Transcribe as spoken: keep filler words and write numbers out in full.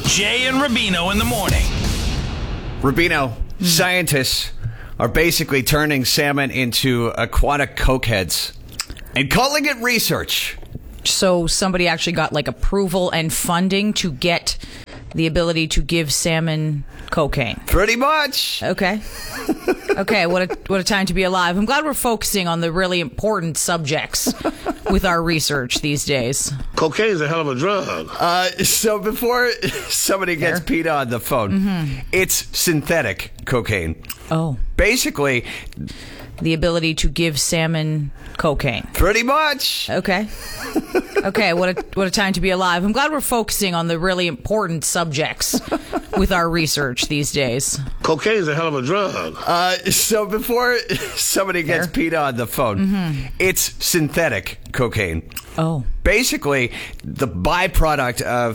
Jay and Rubino in the morning. Rubino, mm. scientists are basically turning salmon into aquatic cokeheads and calling it research. So somebody actually got like approval and funding to get the ability to give salmon cocaine. Pretty much. Okay. Okay, what a, what a time to be alive. I'm glad we're focusing on the really important subjects with our research these days. Cocaine's a hell of a drug. Uh, so before somebody gets There. peed on the phone, mm-hmm. it's synthetic cocaine. Oh. Basically, the ability to give salmon cocaine. Pretty much. Okay. Okay, what a, what a time to be alive. I'm glad we're focusing on the really important subjects with our research these days. Cocaine's a hell of a drug. Uh, so before somebody gets There. peed on the phone, mm-hmm. it's synthetic cocaine. Oh. Basically, the byproduct of